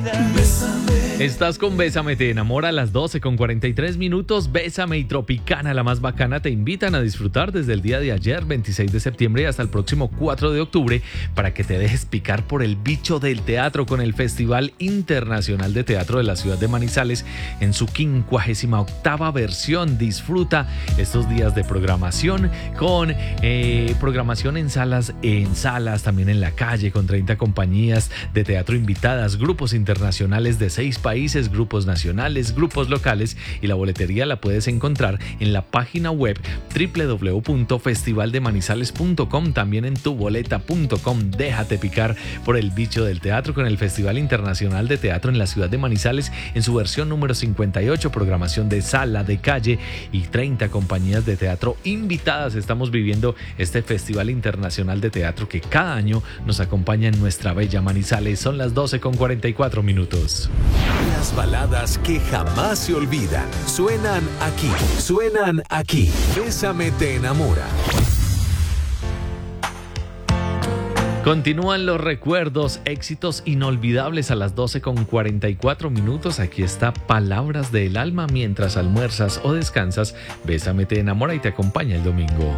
Estás con Bésame, te enamora a las 12:43. Bésame y Tropicana, la más bacana, te invitan a disfrutar desde el día de ayer, 26 de septiembre, y hasta el próximo 4 de octubre, para que te dejes picar por el bicho del teatro con el Festival Internacional de Teatro de la ciudad de Manizales en su 58ª versión. Disfruta estos días de programación con programación en salas, también en la calle, con 30 compañías de teatro invitadas, grupos internacionales de 6 países, grupos nacionales, grupos locales, y la boletería la puedes encontrar en la página web www.festivaldemanizales.com, también en tuboleta.com. Déjate picar por el bicho del teatro con el Festival Internacional de Teatro en la ciudad de Manizales en su versión número 58, programación de sala, de calle y 30 compañías de teatro invitadas. Estamos viviendo este Festival Internacional de Teatro que cada año nos acompaña en nuestra bella Manizales. Son las 12:44. Las baladas que jamás se olvidan suenan aquí. Bésame te enamora. Continúan los recuerdos, éxitos inolvidables a las 12:44. Aquí está Palabras del Alma mientras almuerzas o descansas. Bésame te enamora y te acompaña el domingo.